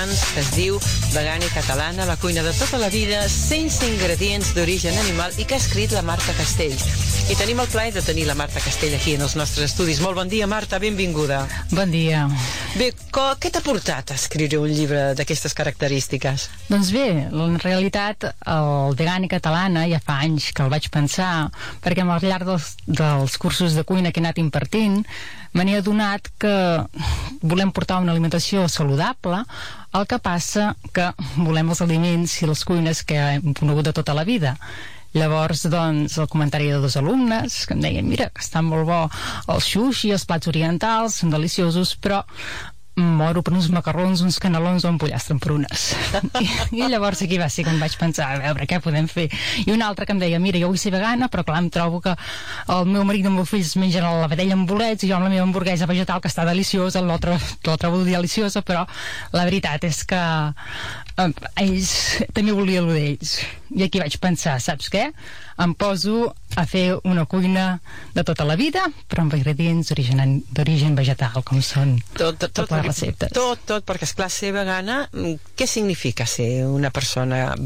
restaurants que es diu Vegana i Catalana, la cuina de tota la vida, sense ingredients d'origen animal, i que ha escrit la Marta Castell. I tenim el plaer de tenir la Marta Castell aquí en els nostres estudis. Molt bon dia, Marta, benvinguda. Bon dia. Bé, què t'ha portat a escriure un llibre d'aquestes característiques? Doncs bé, en realitat el Vegana i Catalana ja fa anys que el vaig pensar, perquè al llarg dels cursos de cuina que he anat impartint me n'he adonat que volem portar una alimentació saludable, el que passa que volem els aliments i les cuines que hem conegut de tota la vida. Llavors, doncs, el comentari de dos alumnes que em deien, mira, que està molt bo el sushi, els plats orientals, són deliciosos, però moro per uns macarrons, uns canelons o un pollastre amb prunes. I llavors aquí va ser que em vaig pensar, a veure, què podem fer? I un altre que em deia, mira, jo vull ser vegana, però clar, em trobo que el meu marit i el meu fill es mengen la vedella amb bolets i jo amb la meva hamburguesa vegetal, que està deliciosa, l'altre la trobo deliciosa, però la veritat és que ells també volien el d'ells. I aquí vaig pensar, saps què? Em poso a fer una cuina de tota la vida, però amb ingredients d'origen vegetal, com són totes les receptes. Tot, perquè esclar, ser vegana, què significa ser una persona